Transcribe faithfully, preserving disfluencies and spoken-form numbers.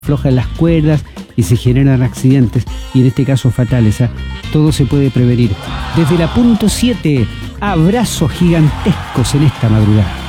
aflojan las cuerdas y se generan accidentes, y en este caso fatales. ¿eh? Todo se puede prevenir. Desde la punto siete, abrazos gigantescos en esta madrugada.